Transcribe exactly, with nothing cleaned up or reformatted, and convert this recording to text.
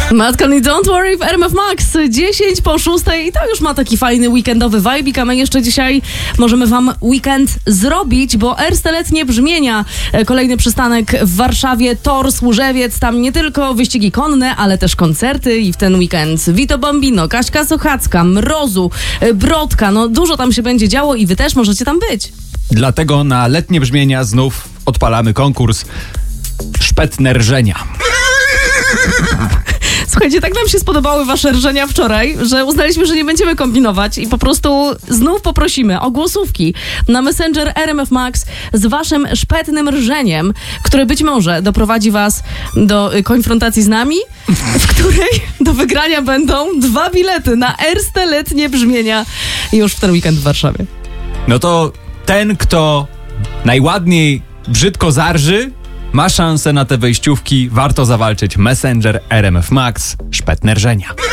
Matkan i Don't Worry w R M F Max, dziesięć po szóstej i to już ma taki fajny weekendowy vibe, a my jeszcze dzisiaj możemy wam weekend zrobić, bo Ersteletnie Brzmienia, kolejny przystanek w Warszawie, Tor, Służewiec, tam nie tylko wyścigi konne, ale też koncerty i w ten weekend Vito Bambino, Kaśka Sochacka, Mrozu, Brodka, no dużo tam się będzie działo i wy też możecie tam być. Dlatego na Letnie Brzmienia znów odpalamy konkurs Szpetne Rżenia. Słuchajcie, tak nam się spodobały wasze rżenia wczoraj, że uznaliśmy, że nie będziemy kombinować i po prostu znów poprosimy o głosówki na Messenger R M F Max z waszym szpetnym rżeniem, które być może doprowadzi was do konfrontacji z nami, w której do wygrania będą dwa bilety na Ersteletnie Brzmienia już w ten weekend w Warszawie. No to ten, kto najładniej brzydko zarży, ma szansę na te wejściówki. Warto zawalczyć. Messenger R M F Max, Szpetne Rżenia.